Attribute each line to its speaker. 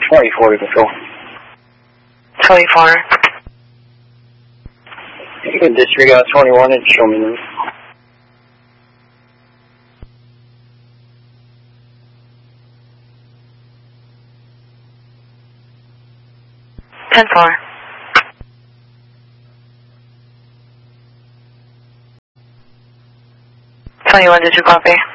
Speaker 1: 24 to control.
Speaker 2: 24.
Speaker 1: You can disregard 21 and show me the route.
Speaker 2: 10-4. 21, did you copy?